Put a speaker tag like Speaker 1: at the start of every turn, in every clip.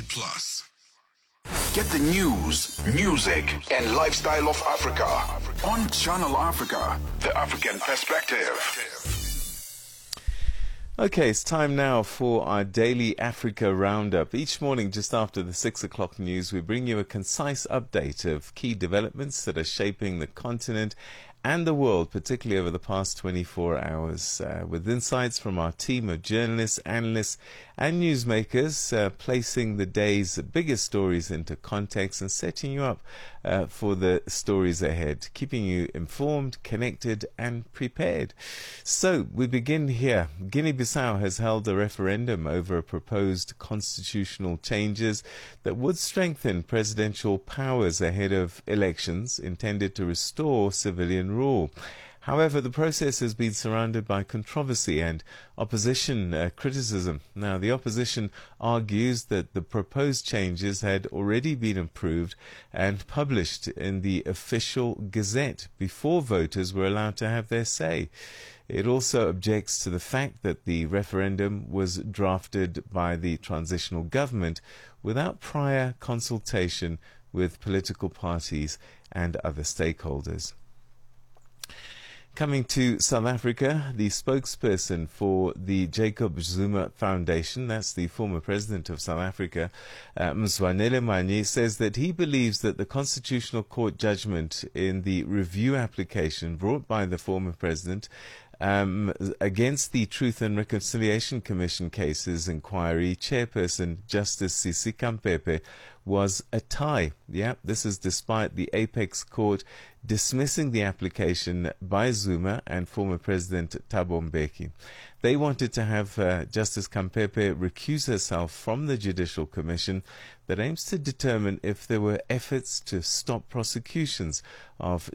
Speaker 1: Plus. Get the news, music, and lifestyle of Africa on Channel Africa, the African perspective.
Speaker 2: Okay, it's time now for our daily Africa Roundup. Each morning, just after the 6 o'clock news, we bring you a concise update of key developments that are shaping the continent and the world, particularly over the past 24 hours, with insights from our team of journalists, analysts, and newsmakers, placing the day's biggest stories into context and setting you up for the stories ahead, keeping you informed, connected, and prepared. So, we begin here. Guinea-Bissau has held a referendum over a proposed constitutional changes that would strengthen presidential powers ahead of elections intended to restore civilian rule. However, the process has been surrounded by controversy and opposition criticism. Now, the opposition argues that the proposed changes had already been approved and published in the official gazette before voters were allowed to have their say. It also objects to the fact that the referendum was drafted by the transitional government without prior consultation with political parties and other stakeholders. Coming to South Africa, the spokesperson for the Jacob Zuma Foundation, that's the former president of South Africa, Mzwanele Manyi, says that he believes that the Constitutional Court judgment in the review application brought by the former president against the Truth and Reconciliation Commission cases inquiry chairperson Justice Sisi Kampepe was a tie. Yeah, this is despite the Apex Court dismissing the application by Zuma and former President Thabo Mbeki. They wanted to have Justice Kampepe recuse herself from the Judicial Commission that aims to determine if there were efforts to stop prosecutions of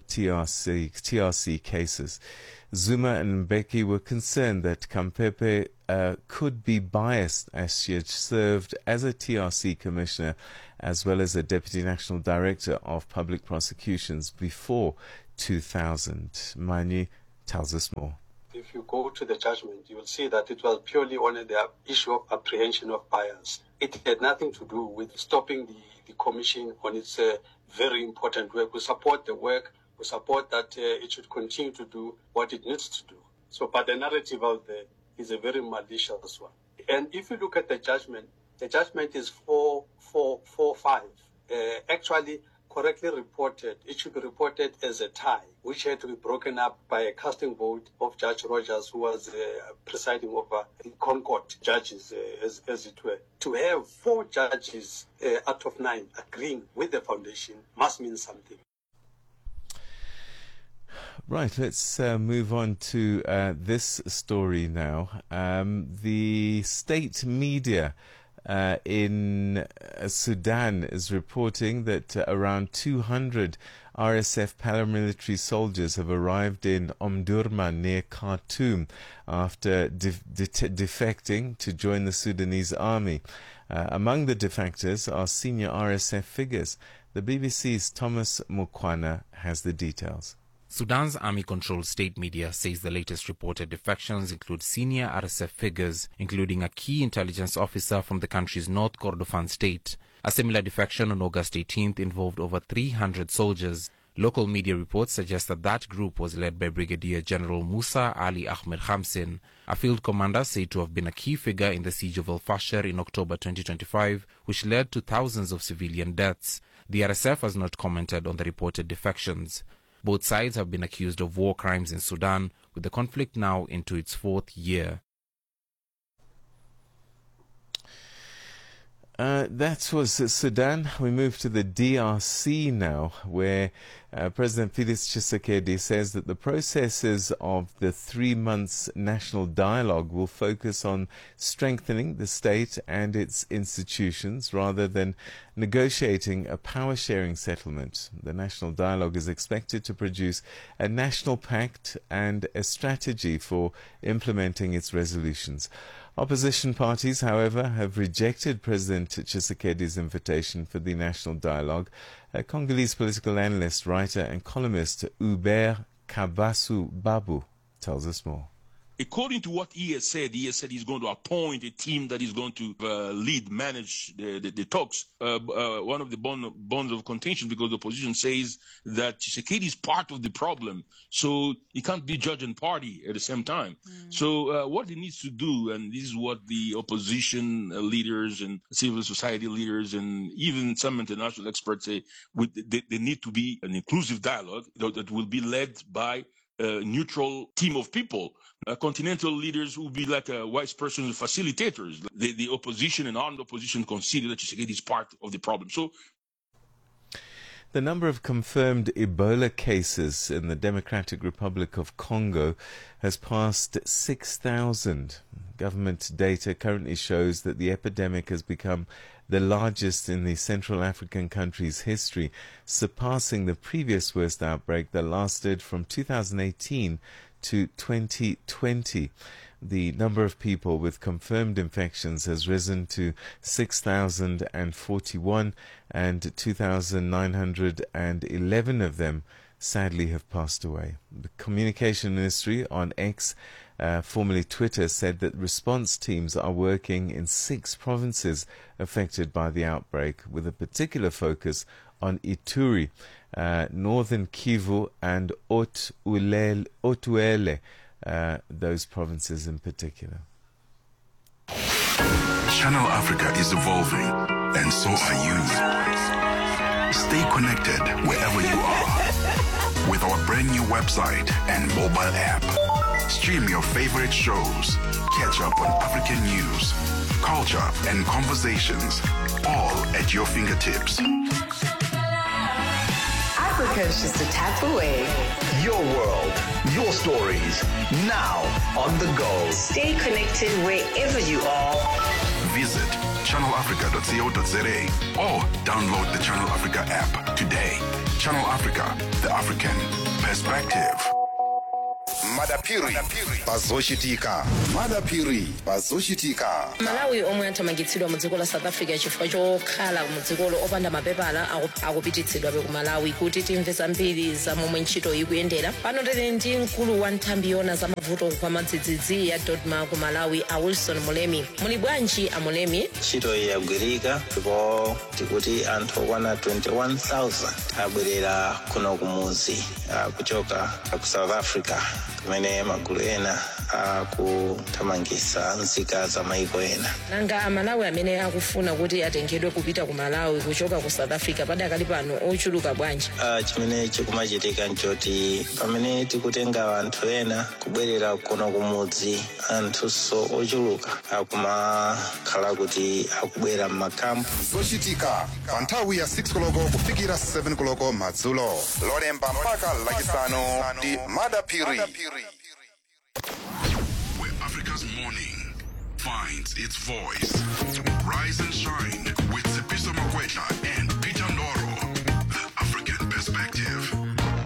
Speaker 2: TRC cases. Zuma and Mbeki were concerned that Kampepe could be biased, as she had served as a TRC commissioner as well as a deputy national director of public prosecutions before 2000. Manyi tells us more.
Speaker 3: If you go to the judgment, you will see that it was purely on the issue of apprehension of bias. It had nothing to do with stopping the commission on its very important work. We support the work. We support that it should continue to do what it needs to do. So, but the narrative out there is a very malicious one. And if you look at the judgment is 4-5. Actually, correctly reported, it should be reported as a tie, which had to be broken up by a casting vote of Judge Rogers, who was presiding over the Concord judges, as it were. To have 4 judges out of 9 agreeing with the foundation must mean something.
Speaker 2: Right, let's move on to this story now. The state media in Sudan is reporting that around 200 RSF paramilitary soldiers have arrived in Omdurman near Khartoum after defecting to join the Sudanese army. Among the defectors are senior RSF figures. The BBC's Thomas Mukwana has the details.
Speaker 4: Sudan's army-controlled state media says the latest reported defections include senior RSF figures, including a key intelligence officer from the country's North Kordofan state. A similar defection on August 18th involved over 300 soldiers. Local media reports suggest that group was led by Brigadier General Musa Ali Ahmed Khamsin, a field commander said to have been a key figure in the siege of Al-Fasher in October 2025, which led to thousands of civilian deaths. The RSF has not commented on the reported defections. Both sides have been accused of war crimes in Sudan, with the conflict now into its 4th year.
Speaker 2: That was Sudan. We move to the DRC now, where President Felix Tshisekedi says that the processes of the 3 months national dialogue will focus on strengthening the state and its institutions rather than negotiating a power-sharing settlement. The national dialogue is expected to produce a national pact and a strategy for implementing its resolutions. Opposition parties, however, have rejected President Tshisekedi's invitation for the national dialogue. Congolese political analyst, writer and columnist Hubert Kabasu Babu tells us more.
Speaker 5: according to what he has said he's going to appoint a team that is going to manage the talks. One of the bonds of contention, because the opposition says that Tshisekedi is part of the problem, so he can't be judge and party at the same time. So what he needs to do, and this is what the opposition leaders and civil society leaders and even some international experts say, they need to be an inclusive dialogue that will be led by a neutral team of people. Continental leaders will be like vice president facilitators. The opposition and armed opposition consider that Tshisekedi is part of the problem. So,
Speaker 2: the number of confirmed Ebola cases in the Democratic Republic of Congo has passed 6,000. Government data currently shows that the epidemic has become the largest in the Central African country's history, surpassing the previous worst outbreak that lasted from 2018 to 2020. The number of people with confirmed infections has risen to 6,041, and 2,911 of them sadly have passed away. The Communication Ministry on X, formerly Twitter, said that response teams are working in 6 provinces affected by the outbreak, with a particular focus on Ituri, Northern Kivu and Otuele, those provinces in particular.
Speaker 1: Channel Africa is evolving, and so are you. Stay connected wherever you are with our brand new website and mobile app. Stream your favorite shows, catch up on African news, culture, and conversations, all at your fingertips.
Speaker 6: Africa's just a tap away.
Speaker 7: Your world, your stories, now on the go.
Speaker 6: Stay connected wherever you are.
Speaker 1: Visit channelafrica.co.za or download the Channel Africa app today. Channel Africa, the African perspective.
Speaker 8: Madapiri bazoshitika. Madapiri bazoshitika.
Speaker 9: Malawi omwe athamangitsidwa mu dziko la South Africa chifukwa chokhala mu dzikolo opanda mapepala akupititsidwa ku Malawi kuti timve zambiri za momwe ntchito ikuyendera. Pano tili ndi mkulu wa nthambi yona za mavuto kwa madzidzidzi ya Dodma ku Malawi, a Wilson Mulemi. Muli bwanji a Mulemi?
Speaker 10: Ntchito yagwirika ndipo tikuti anthu okwana 21,000 abwerera kuno kumuzi kuchoka ku South Africa, kumene magulu ena akuthamangitsa nzika za maiko ena.
Speaker 9: Nanga amalawi amene akufuna kuti atengedwe kupita ku Malawi kuchoka ku South Africa padakali pano ochuluka bwanji?
Speaker 10: Chimene chikumachitika nchoti pamene tikutenga anthu ena kubwerera kuno kumudzi, anthuso ochuluka akumakhala kuti akubwera m'makampu.
Speaker 8: Zochitika pa nthawi ya 6 koloko kufikira 7 koloko madzulo. Lolemba mpaka lachisanu ndi Madapiri.
Speaker 1: Where Africa's morning finds its voice. Rise and shine with Sipiso Makwetla and Peter Ndoro. The African perspective.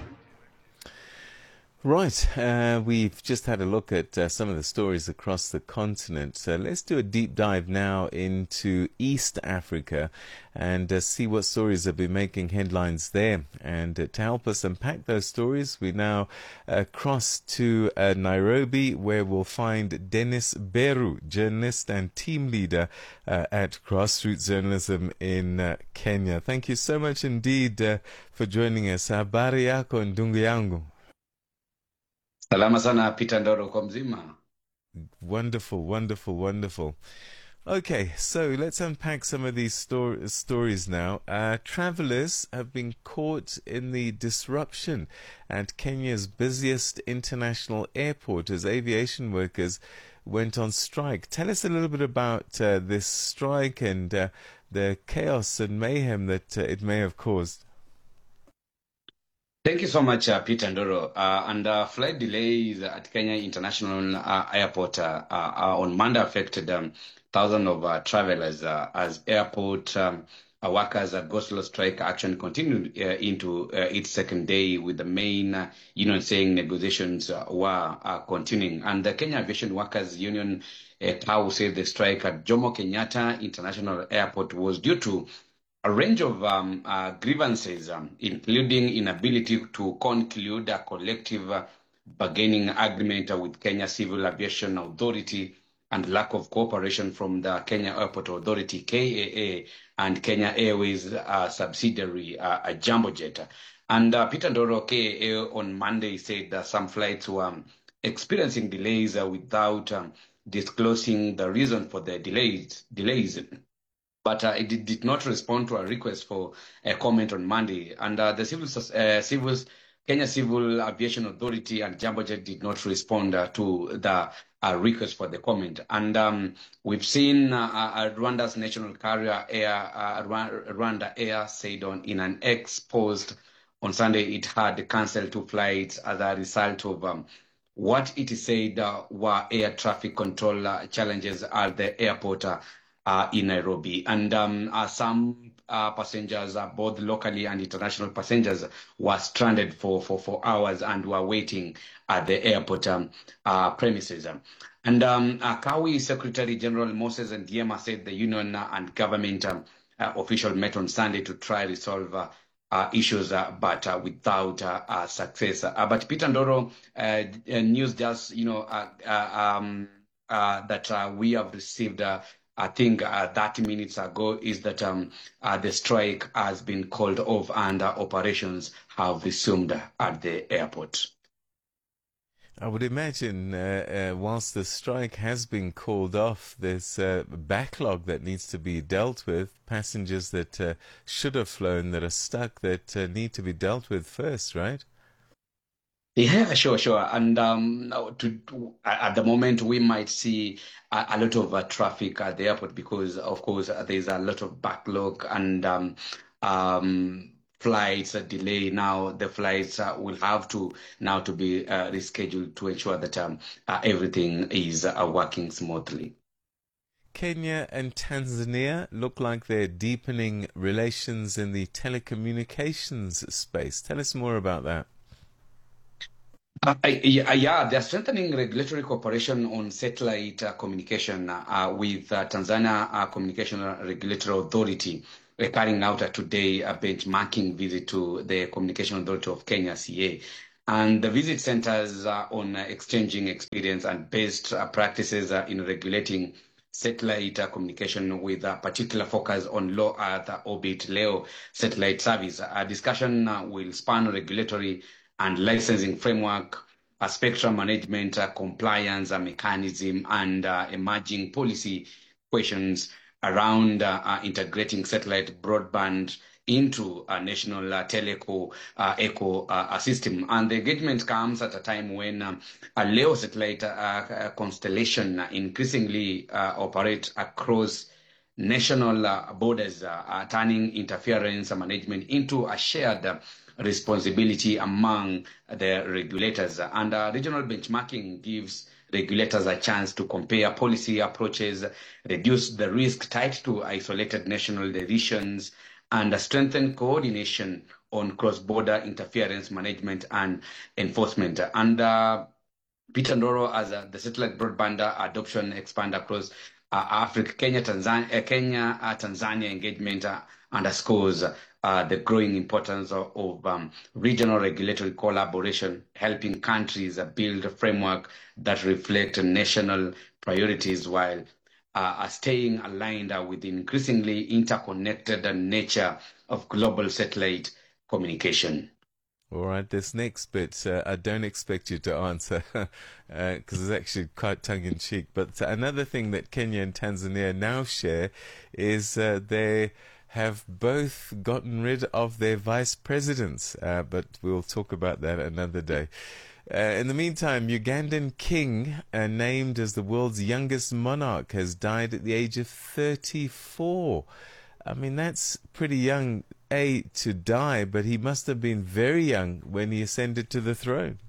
Speaker 2: Right, we've just had a look at some of the stories across the continent. Let's do a deep dive now into East Africa and see what stories have been making headlines there. And to help us unpack those stories, we now cross to Nairobi, where we'll find Dennis Beru, journalist and team leader at Grassroots Journalism in Kenya. Thank you so much indeed for joining us. Habari yako ndugu yangu?
Speaker 11: Salama sana Peter Ndoro, kwa mzima.
Speaker 2: Wonderful, wonderful, wonderful. Okay, so let's unpack some of these stories now. Travelers have been caught in the disruption at Kenya's busiest international airport as aviation workers went on strike. Tell us a little bit about this strike and the chaos and mayhem that it may have caused.
Speaker 11: Thank you so much, Peter Ndoro. Flight delays at Kenya International Airport on Monday affected thousands of travelers as airport workers at go-slow strike action continued into its second day, with the main union saying negotiations were continuing. And the Kenya Aviation Workers Union TAU said the strike at Jomo Kenyatta International Airport was due to a range of grievances, including inability to conclude a collective bargaining agreement with Kenya Civil Aviation Authority and lack of cooperation from the Kenya Airport Authority, KAA, and Kenya Airways subsidiary, Jambojet. And Peter Ndoro, KAA, on Monday said that some flights were experiencing delays without disclosing the reason for the delays. But it did not respond to a request for a comment on Monday. And the Kenya Civil Aviation Authority and Jambojet did not respond to the request for the comment. And we've seen Rwanda's national carrier, Rwanda Air, said in an X post on Sunday it had cancelled 2 flights as a result of what it said were air traffic control challenges at the airport in Nairobi. And some passengers, both locally and international passengers, were stranded for hours and were waiting at the airport premises. And Kawi Secretary General Moses Ndiema said the union and government official met on Sunday to try to resolve issues, but without success. But Peter Ndoro, news just, that we have received, I think 30 minutes ago, is that the strike has been called off and operations have resumed at the airport.
Speaker 2: I would imagine whilst the strike has been called off, there's a backlog that needs to be dealt with, passengers that should have flown that are stuck that need to be dealt with first, right?
Speaker 11: Yeah, sure. And at the moment, we might see a lot of traffic at the airport because, of course, there's a lot of backlog and flights delay. Now the flights will have to be rescheduled to ensure that everything is working smoothly.
Speaker 2: Kenya and Tanzania look like they're deepening relations in the telecommunications space. Tell us more about that.
Speaker 11: They're strengthening regulatory cooperation on satellite communication with Tanzania Communication Regulatory Authority. We're carrying out today a benchmarking visit to the Communication Authority of Kenya, CA. And the visit centers on exchanging experience and best practices in regulating satellite communication with a particular focus on low Earth orbit LEO satellite service. A discussion will span regulatory and licensing framework, spectrum management, compliance mechanism, and emerging policy questions around integrating satellite broadband into a national teleco ecosystem. And the engagement comes at a time when a LEO satellite constellation increasingly operate across national borders, turning interference management into a shared responsibility among the regulators. And regional benchmarking gives regulators a chance to compare policy approaches, reduce the risk tied to isolated national decisions, and strengthen coordination on cross-border interference management and enforcement. And Peter Ndoro, as the satellite broadband adoption expand across Africa, Kenya-Tanzania engagement underscores the growing importance of regional regulatory collaboration, helping countries build a framework that reflect national priorities while staying aligned with the increasingly interconnected nature of global satellite communication.
Speaker 2: All right, this next bit, I don't expect you to answer because it's actually quite tongue-in-cheek. But another thing that Kenya and Tanzania now share is they have both gotten rid of their vice presidents, but we'll talk about that another day. In the meantime, Ugandan king, named as the world's youngest monarch, has died at the age of 34. I mean, that's pretty young, to die, but he must have been very young when he ascended to the throne.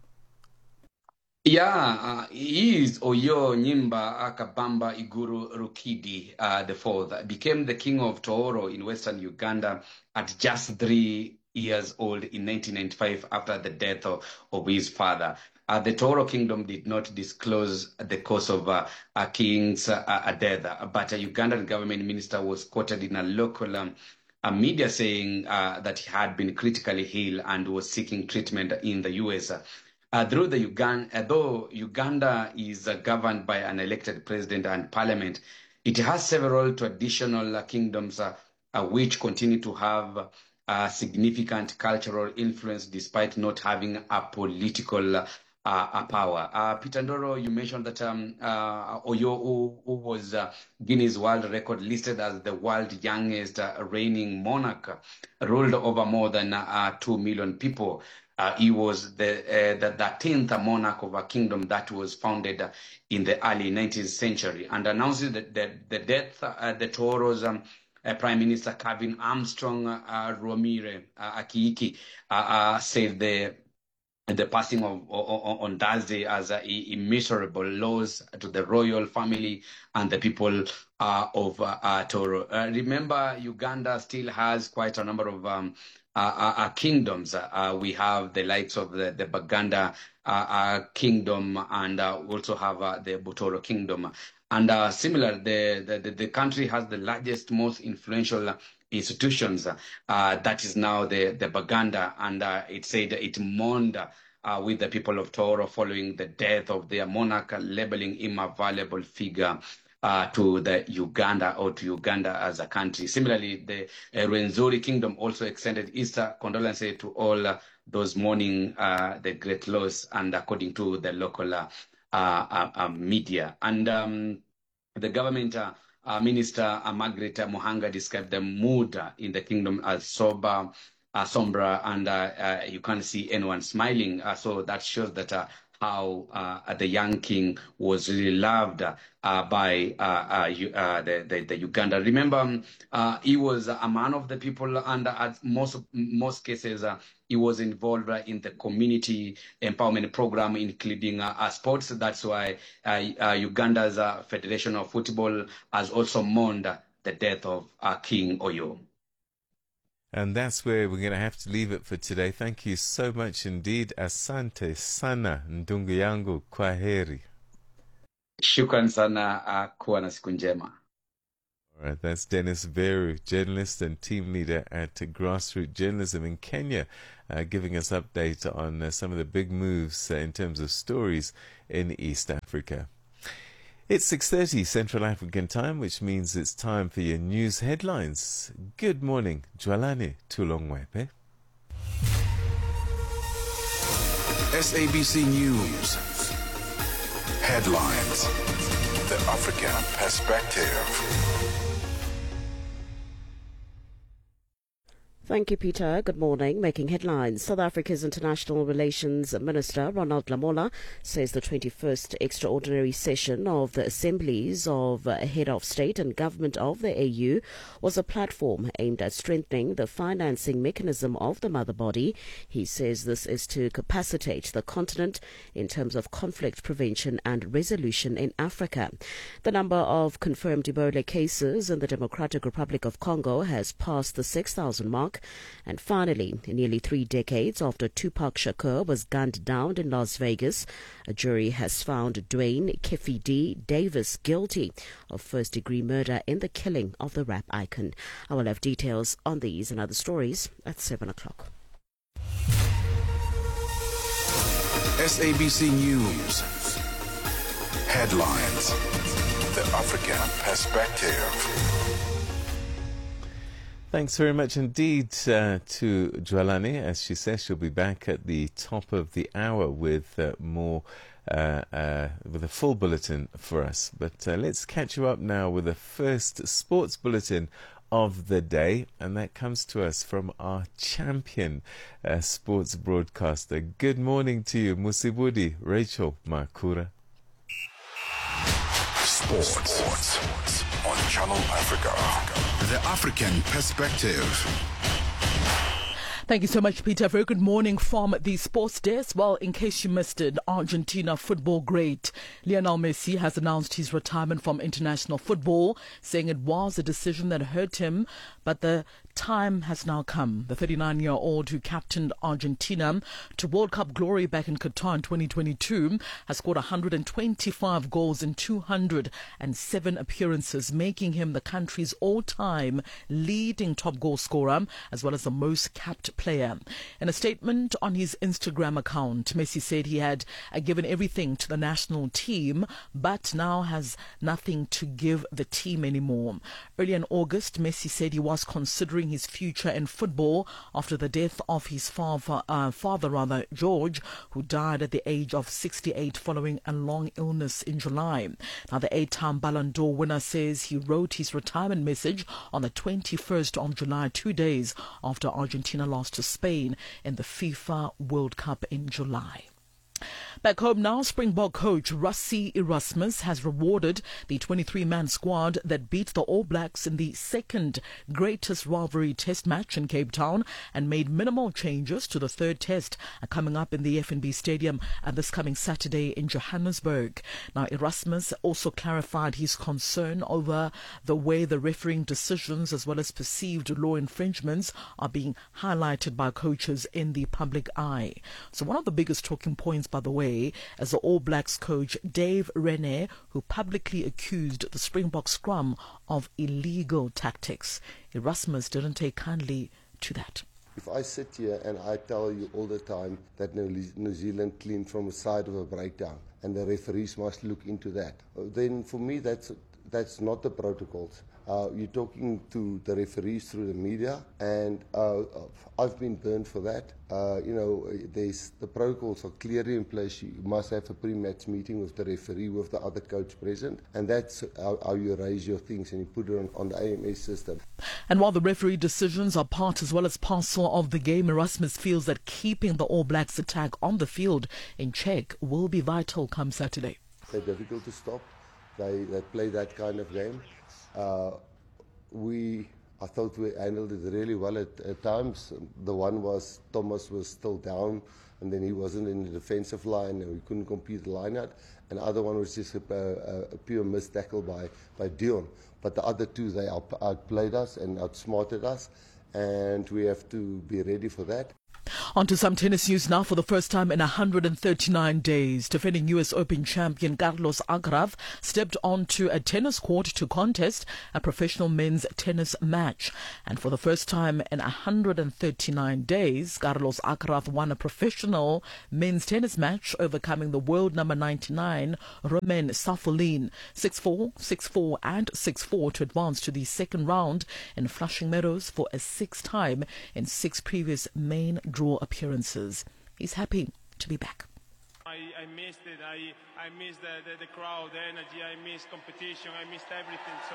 Speaker 11: Yeah, he is Oyo Nyimba Akabamba Iguru Rukidi the fourth, became the king of Tooro in western Uganda at just 3 years old in 1995 after the death of his father. The Tooro kingdom did not disclose the cause of a king's death, but a Ugandan government minister was quoted in a local media saying that he had been critically ill and was seeking treatment in the US. Though Uganda is governed by an elected president and parliament, it has several traditional kingdoms which continue to have significant cultural influence despite not having a political power. Peter Ndoro, you mentioned that Oyo, who was Guinness World Record listed as the world's youngest reigning monarch, ruled over more than 2 million people. He was the 13th monarch of a kingdom that was founded in the early 19th century, and announcing the death the Toro's Prime Minister Kevin Armstrong Romire Akiiki said the passing on Thursday as immeasurable loss to the royal family and the people of Toro. Remember, Uganda still has quite a number of kingdoms. We have the likes of the Baganda kingdom, and also have the Butoro kingdom. And similar, the country has the largest, most influential institutions. That is now the Baganda, and it said it mourned with the people of Toro following the death of their monarch, labeling him a valuable figure to Uganda as a country. Similarly, the Rwenzori kingdom also extended Easter condolences to all those mourning the great loss, and according to the local media. And the government minister Margaret Muhanga described the mood in the kingdom as somber, and you can't see anyone smiling. So that shows that how the young king was really loved by the Uganda. Remember, he was a man of the people, and at most cases, he was involved in the community empowerment program, including sports. That's why Uganda's Federation of Football has also mourned the death of King Oyo.
Speaker 2: And that's where we're going to have to leave it for today. Thank you so much indeed. Asante sana, ndugu yangu, kwaheri.
Speaker 11: Shukran sana, kuwa na siku njema.
Speaker 2: All right, that's Dennis Veru, journalist and team leader at Grassroots Journalism in Kenya, giving us update on some of the big moves in terms of stories in East Africa. It's 6:30 Central African time, which means it's time for your news headlines. Good morning, Jwalani Tulongwepe.
Speaker 1: SABC News. Headlines. The African Perspective.
Speaker 12: Thank you, Peter. Good morning. Making headlines. South Africa's International Relations Minister, Ronald Lamola, says the 21st extraordinary session of the Assemblies of Head of State and Government of the AU was a platform aimed at strengthening the financing mechanism of the mother body. He says this is to capacitate the continent in terms of conflict prevention and resolution in Africa. The number of confirmed Ebola cases in the Democratic Republic of Congo has passed the 6,000 mark. And finally, nearly 3 decades after Tupac Shakur was gunned down in Las Vegas, a jury has found Dwayne Keffi D. Davis guilty of first-degree murder in the killing of the rap icon. I will have details on these and other stories at 7 o'clock.
Speaker 1: SABC News. Headlines. The African Perspective.
Speaker 2: Thanks very much indeed to Jwalani. As she says, she'll be back at the top of the hour with with a full bulletin for us. But let's catch you up now with the first sports bulletin of the day, and that comes to us from our champion sports broadcaster. Good morning to you, Musibudi Rachel Makura.
Speaker 1: Sports on Channel Africa. The African Perspective.
Speaker 13: Thank you so much, Peter. Very good morning from the sports desk. Well, in case you missed it, Argentina football great Lionel Messi has announced his retirement from international football, saying it was a decision that hurt him, but the time has now come. The 39-year-old who captained Argentina to World Cup glory back in Qatar in 2022 has scored 125 goals in 207 appearances, making him the country's all-time leading top goal scorer, as well as the most capped player. In a statement on his Instagram account, Messi said he had given everything to the national team, but now has nothing to give the team anymore. Early in August, Messi said he was considering his future in football after the death of his father, George, who died at the age of 68 following a long illness in July. Now, the 8-time Ballon d'Or winner says he wrote his retirement message on the 21st of July, 2 days after Argentina lost to Spain in the FIFA World Cup in July. Back home now, Springbok coach Rassie Erasmus has rewarded the 23-man squad that beat the All Blacks in the second greatest rivalry test match in Cape Town and made minimal changes to the third test coming up in the FNB Stadium this coming Saturday in Johannesburg. Now, Erasmus also clarified his concern over the way the refereeing decisions as well as perceived law infringements are being highlighted by coaches in the public eye. So one of the biggest talking points, by the way, as the All Blacks coach Dave Rene, who publicly accused the Springbok scrum of illegal tactics. Erasmus didn't take kindly to that.
Speaker 14: If I sit here and I tell you all the time that New Zealand cleaned from the side of a breakdown and the referees must look into that, then for me that's not the protocols. You're talking to the referees through the media, and I've been burned for that. The protocols are clearly in place. You must have a pre-match meeting with the referee, with the other coach present, and that's how you raise your things and you put it on the AMS system.
Speaker 13: And while the referee decisions are part as well as parcel of the game, Erasmus feels that keeping the All Blacks attack on the field in check will be vital come Saturday.
Speaker 14: They're difficult to stop. They play that kind of game. I thought we handled it really well at times. The one was Thomas was still down, and then he wasn't in the defensive line, and we couldn't complete the line out. And the other one was just a pure missed tackle by Dion. But the other two, they outplayed us and outsmarted us, and we have to be ready for that.
Speaker 13: On to some tennis news now. For the first time in 139 days, defending US Open champion Carlos Alcaraz stepped onto a tennis court to contest a professional men's tennis match. And for the first time in 139 days, Carlos Alcaraz won a professional men's tennis match, overcoming the world number 99, Roman Safiullin, 6-4, 6-4 and 6-4 to advance to the second round in Flushing Meadows for a sixth time in 6 previous main draw appearances. He's happy to be back.
Speaker 15: I missed it. I missed the crowd, the energy. I missed competition. I missed everything. So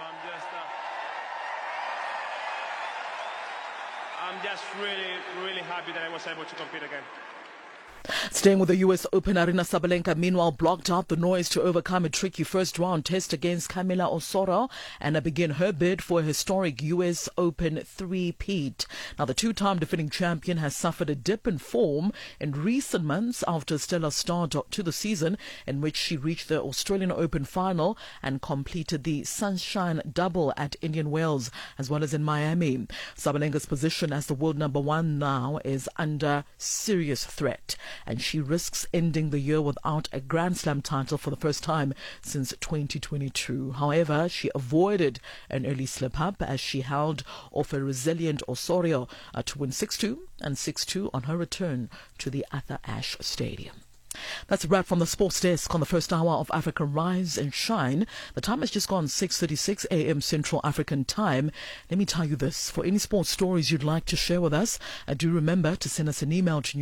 Speaker 15: I'm just really happy that I was able to compete again.
Speaker 13: Staying with the US Open, Arina Sabalenka meanwhile blocked out the noise to overcome a tricky first round test against Camila Osorio and begin her bid for a historic US Open three-peat. Now, the two-time defending champion has suffered a dip in form in recent months after a stellar start to the season in which she reached the Australian Open final and completed the Sunshine Double at Indian Wells as well as in Miami. Sabalenka's position as the world number one now is under serious threat, and she risks ending the year without a Grand Slam title for the first time since 2022. However, she avoided an early slip-up as she held off a resilient Osorio to win 6-2 and 6-2 on her return to the Arthur Ashe Stadium. That's a wrap from the sports desk on the first hour of Africa Rise and Shine. The time has just gone 6:36 a.m. Central African Time. Let me tell you this. For any sports stories you'd like to share with us, do remember to send us an email to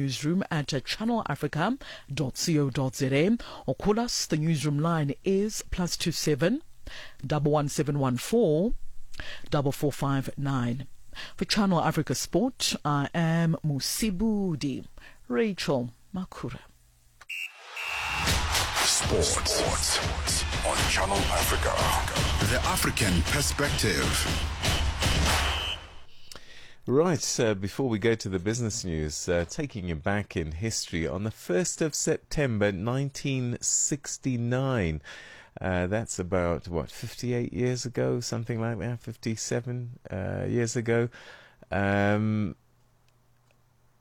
Speaker 13: newsroom@channelafrica.co.za or call us. The newsroom line is +27 11714 4459. For Channel Africa Sport, I am Musibudi Rachel Makura.
Speaker 1: Sports on Channel Africa. The African perspective.
Speaker 2: Right, before we go to the business news, taking you back in history, on the 1st of September 1969, that's about, 58 years ago, something like that, 57 years ago,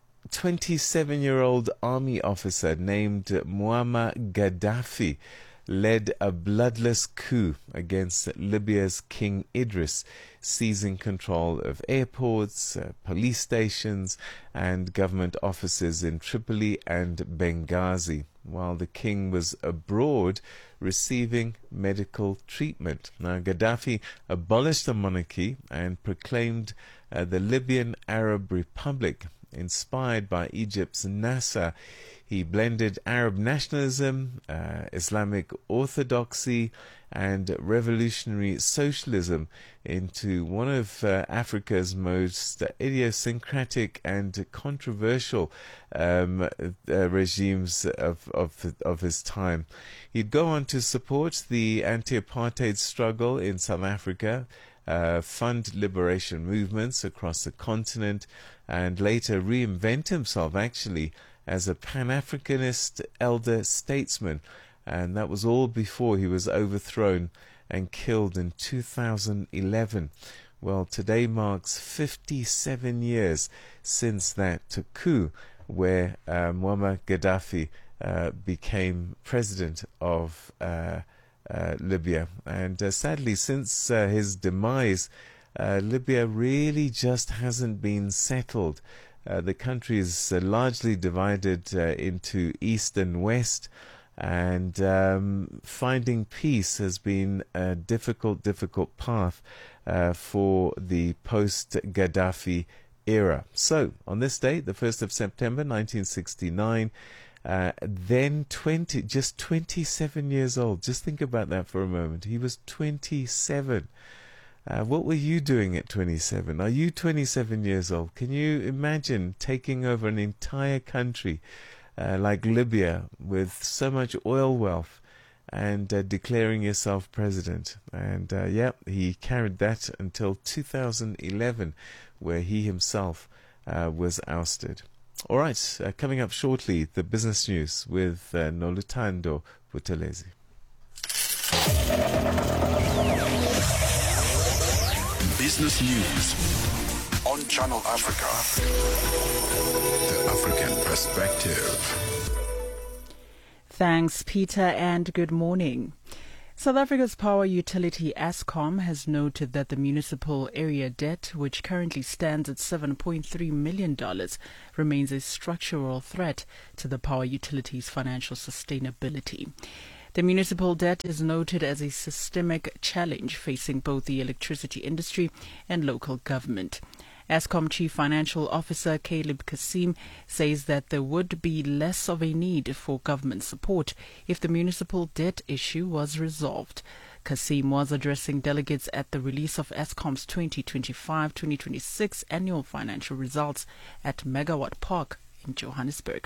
Speaker 2: 27-year-old army officer named Muammar Gaddafi led a bloodless coup against Libya's King Idris, seizing control of airports, police stations, and government offices in Tripoli and Benghazi, while the king was abroad receiving medical treatment. Now, Gaddafi abolished the monarchy and proclaimed the Libyan Arab Republic. Inspired by Egypt's Nasser, he blended Arab nationalism, Islamic orthodoxy, and revolutionary socialism into one of Africa's most idiosyncratic and controversial regimes of his time. He'd go on to support the anti-apartheid struggle in South Africa, fund liberation movements across the continent, and later reinvent himself actually as a Pan-Africanist elder statesman. And that was all before he was overthrown and killed in 2011. Well, today marks 57 years since that coup where Muammar Gaddafi became president of Libya. And sadly, since his demise, Libya really just hasn't been settled. The country is largely divided into east and west, and finding peace has been a difficult path for the post-Gaddafi era. So, on this date, the 1st of September 1969, then just 27 years old. Just think about that for a moment. He was 27. What were you doing at 27? Are you 27 years old? Can you imagine taking over an entire country like Libya with so much oil wealth and declaring yourself president? And he carried that until 2011, where he himself was ousted. All right, coming up shortly, the business news with Nolutando Buthelezi.
Speaker 1: Business news on Channel Africa. The African perspective.
Speaker 16: Thanks, Peter, and good morning. South Africa's power utility Eskom has noted that the municipal area debt, which currently stands at $7.3 million, remains a structural threat to the power utility's financial sustainability. The municipal debt is noted as a systemic challenge facing both the electricity industry and local government. Eskom Chief Financial Officer Caleb Kassim says that there would be less of a need for government support if the municipal debt issue was resolved. Kassim was addressing delegates at the release of Eskom's 2025-2026 annual financial results at Megawatt Park in Johannesburg.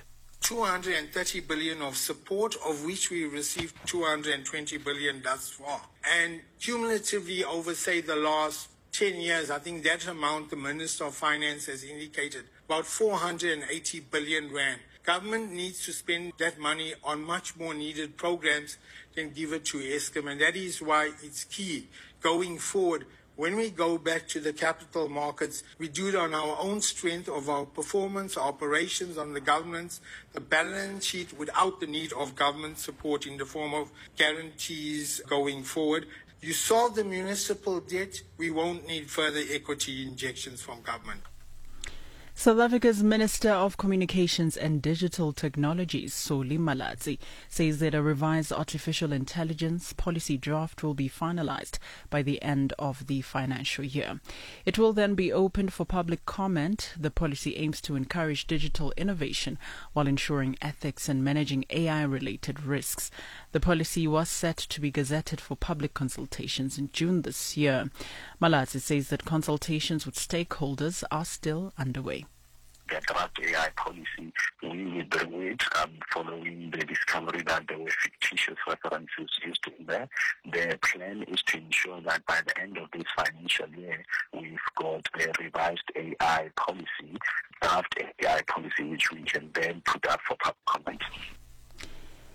Speaker 17: 230 billion of support, of which we received 220 billion thus far. And cumulatively over, say, the last 10 years, I think that amount the Minister of Finance has indicated, about 480 billion rand. Government needs to spend that money on much more needed programs than give it to Eskom. And that is why it's key going forward. When we go back to the capital markets, we do it on our own strength of our performance, our operations, on the governance, the balance sheet, without the need of government support in the form of guarantees going forward. You solve the municipal debt, we won't need further equity injections from government.
Speaker 16: South Africa's Minister of Communications and Digital Technologies, Solly Malatsi, says that a revised artificial intelligence policy draft will be finalized by the end of the financial year. It will then be opened for public comment. The policy aims to encourage digital innovation while ensuring ethics and managing AI-related risks. The policy was set to be gazetted for public consultations in June this year. Malatsi says that consultations with stakeholders are still underway.
Speaker 18: The draft AI policy, we withdrew it following the discovery that there were fictitious references used in there. The plan is to ensure that by the end of this financial year, we've got a revised AI policy, draft AI policy, which we can then put up for public comment.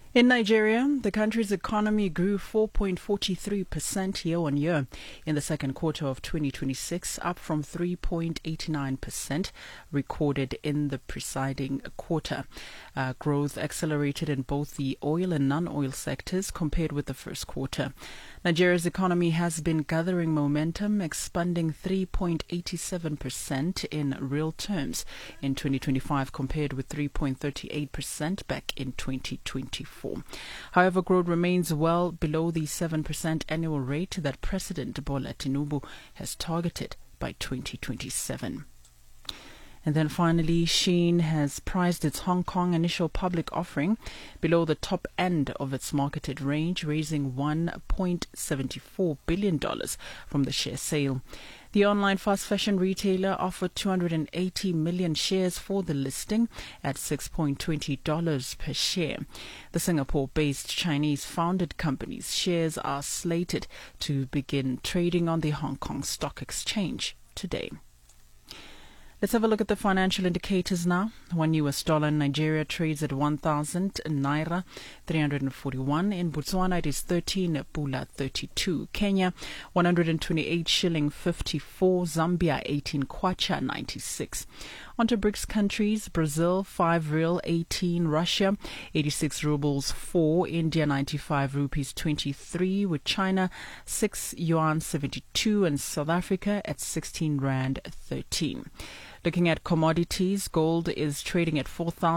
Speaker 16: In Nigeria, the country's economy grew 4.43% year-on-year in the second quarter of 2026, up from 3.89% recorded in the preceding quarter. Growth accelerated in both the oil and non-oil sectors compared with the first quarter. Nigeria's economy has been gathering momentum, expanding 3.87% in real terms in 2025 compared with 3.38% back in 2024. However, growth remains well below the 7% annual rate that President Bola Tinubu has targeted by 2027. And then finally, Shein has priced its Hong Kong initial public offering below the top end of its marketed range, raising $1.74 billion from the share sale. The online fast fashion retailer offered 280 million shares for the listing at $6.20 per share. The Singapore-based Chinese-founded company's shares are slated to begin trading on the Hong Kong Stock Exchange today. Let's have a look at the financial indicators now. $1 in Nigeria trades at 1,000 Naira 341. In Botswana, it is 13 Pula 32. Kenya, 128 shilling 54. Zambia, 18 Kwacha 96. Onto BRICS countries, Brazil, 5 Real 18. Russia, 86 rubles 4. India, 95 rupees 23. With China, 6 yuan 72. And South Africa at 16 Rand 13. Looking at commodities, gold is trading at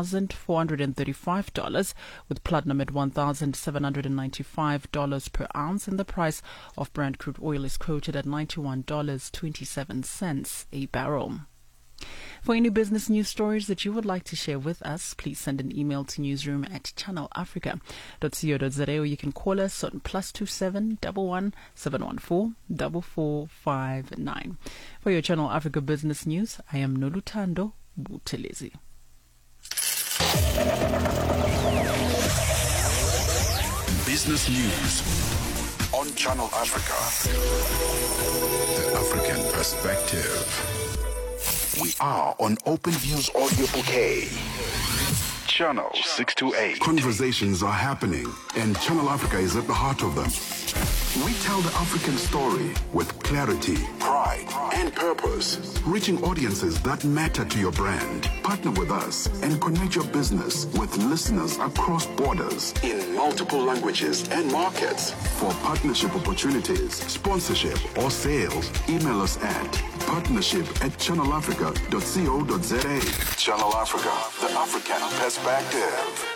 Speaker 16: $4,435, with platinum at $1,795 per ounce, and the price of Brent crude oil is quoted at $91.27 a barrel. For any business news stories that you would like to share with us, please send an email to newsroom@channelafrica.co.za, or you can call us on +27 11 714 4459. For your Channel Africa business news, I am Nolutando Butelezi.
Speaker 1: Business news on Channel Africa. The African perspective. We are on Open Views Audio Bouquet. Channel 628. Conversations are happening, and Channel Africa is at the heart of them. We tell the African story with clarity, pride, and purpose, reaching audiences that matter to your brand. Partner with us and connect your business with listeners across borders in multiple languages and markets. For partnership opportunities, sponsorship, or sales, email us at partnership@channelafrica.co.za. Channel Africa, the African perspective.